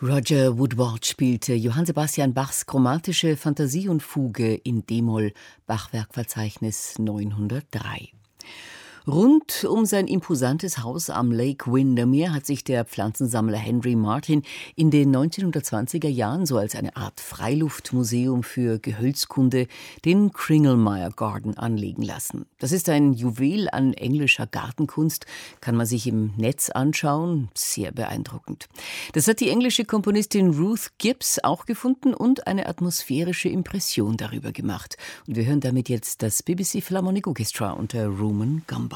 Roger Woodward spielte Johann Sebastian Bachs chromatische Fantasie und Fuge in d-Moll, Bachwerkverzeichnis 903. Rund um sein imposantes Haus am Lake Windermere hat sich der Pflanzensammler Henry Martin in den 1920er Jahren so als eine Art Freiluftmuseum für Gehölzkunde den Kringlemeyer Garden anlegen lassen. Das ist ein Juwel an englischer Gartenkunst, kann man sich im Netz anschauen, sehr beeindruckend. Das hat die englische Komponistin Ruth Gibbs auch gefunden und eine atmosphärische Impression darüber gemacht. Und wir hören damit jetzt das BBC Philharmonic Orchestra unter Roman Gamba.